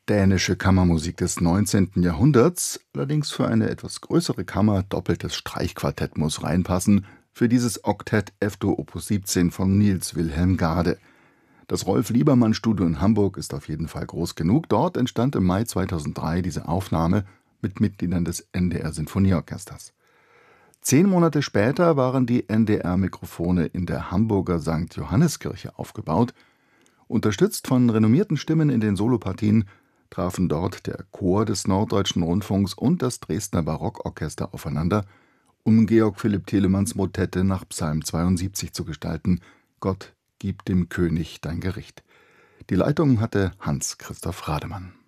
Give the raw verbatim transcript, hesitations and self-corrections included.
Dänische Kammermusik des neunzehnten Jahrhunderts, allerdings für eine etwas größere Kammer doppeltes Streichquartett muss reinpassen, für dieses Oktett F-Dur Opus siebzehn von Niels Wilhelm Gade. Das Rolf-Liebermann-Studio in Hamburg ist auf jeden Fall groß genug. Dort entstand im Mai zweitausenddrei diese Aufnahme mit Mitgliedern des N D R-Sinfonieorchesters. Zehn Monate später waren die N D R-Mikrofone in der Hamburger Sankt Johanniskirche aufgebaut. Unterstützt von renommierten Stimmen in den Solopartien trafen dort der Chor des Norddeutschen Rundfunks und das Dresdner Barockorchester aufeinander, um Georg Philipp Telemanns Motette nach Psalm zweiundsiebzig zu gestalten: Gott, gib dem König dein Gericht. Die Leitung hatte Hans Christoph Rademann.